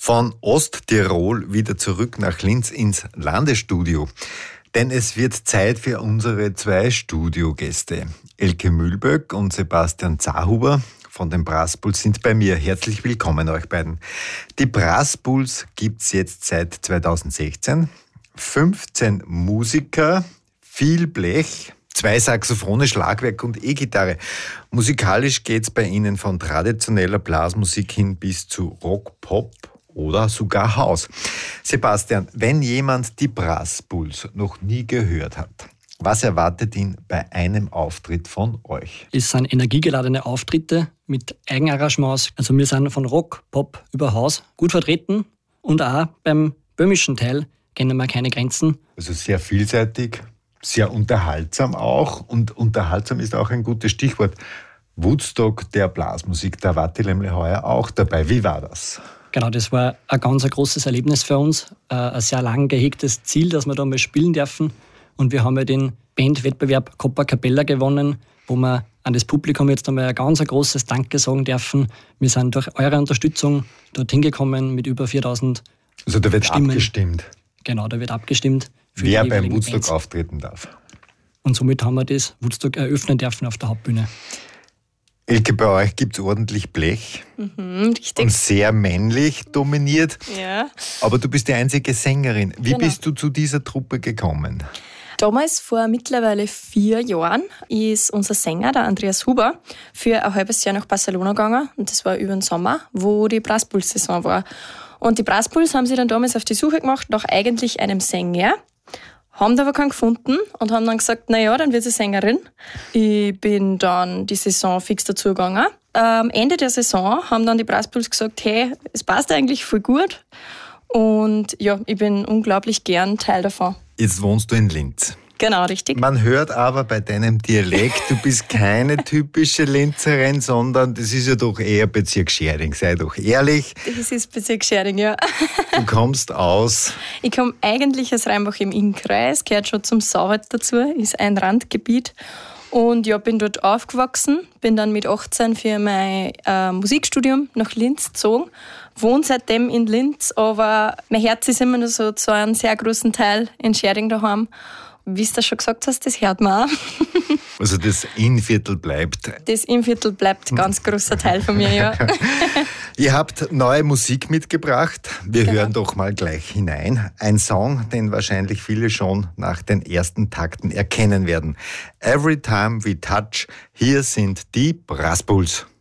Von Osttirol wieder zurück nach Linz ins Landesstudio. Denn es wird Zeit für unsere zwei Studiogäste. Elke Mühlböck und Sebastian Zahuber von den Brasspuls sind bei mir. Herzlich willkommen euch beiden. Die Brasspuls gibt's jetzt seit 2016. 15 Musiker, viel Blech, 2 Saxophone, Schlagwerk und E-Gitarre. Musikalisch geht's bei ihnen von traditioneller Blasmusik hin bis zu Rock, Pop oder sogar House. Sebastian, wenn jemand die Brasspuls noch nie gehört hat, was erwartet ihn bei einem Auftritt von euch? Es sind energiegeladene Auftritte mit Eigenarrangements. Also wir sind von Rock, Pop über House gut vertreten und auch beim böhmischen Teil kennen wir keine Grenzen. Also sehr vielseitig, sehr unterhaltsam auch. Und unterhaltsam ist auch ein gutes Stichwort. Woodstock der Blasmusik, da war die nämlich heuer auch dabei. Wie war das? Genau, das war ein ganz großes Erlebnis für uns. Ein sehr lang gehegtes Ziel, dass wir da mal spielen dürfen. Und wir haben ja den Bandwettbewerb Coppa Capella gewonnen, wo wir an das Publikum jetzt einmal ein ganz großes Danke sagen dürfen. Wir sind durch eure Unterstützung dorthin gekommen mit über 4000 Also da wird Stimmen. Abgestimmt. Genau, da wird abgestimmt. Wer beim Woodstock auftreten darf. Und somit haben wir das Woodstock eröffnen dürfen auf der Hauptbühne. Elke, bei euch gibt es ordentlich Blech. Richtig. Und sehr männlich dominiert. Ja. Aber du bist die einzige Sängerin. Wie Genau. bist du zu dieser Truppe gekommen? Damals, vor mittlerweile 4 Jahren, ist unser Sänger, der Andreas Huber, für ein halbes Jahr nach Barcelona gegangen. Und das war über den Sommer, wo die Brasspuls-Saison war. Und die Brasspuls haben sich dann damals auf die Suche gemacht nach eigentlich einem Sänger. Haben da aber keinen gefunden und haben dann gesagt, naja, dann wird sie Sängerin. Ich bin dann die Saison fix dazu gegangen. Am Ende der Saison haben dann die Brasspuls gesagt, hey, es passt eigentlich voll gut. Und ja, ich bin unglaublich gern Teil davon. Jetzt wohnst du in Linz. Genau, richtig. Man hört aber bei deinem Dialekt, du bist keine typische Linzerin, sondern das ist ja doch eher Bezirk Schäring, sei doch ehrlich. Das ist Bezirk Schäring, ja. Du kommst aus... Ich komme eigentlich aus Rheinbach im Innkreis, gehört schon zum Sauwald dazu, ist ein Randgebiet. Und ja, bin dort aufgewachsen, bin dann mit 18 für mein Musikstudium nach Linz gezogen, wohne seitdem in Linz, aber mein Herz ist immer noch so zu einem sehr großen Teil in Schäring daheim. Wie du schon gesagt hast, das hört man auch. Also das Innviertel bleibt. Das Innviertel bleibt ein ganz großer Teil von mir, ja. Ihr habt neue Musik mitgebracht. Wir Genau. hören doch mal gleich hinein. Ein Song, den wahrscheinlich viele schon nach den ersten Takten erkennen werden. Every Time We Touch. Hier sind die Brasspuls.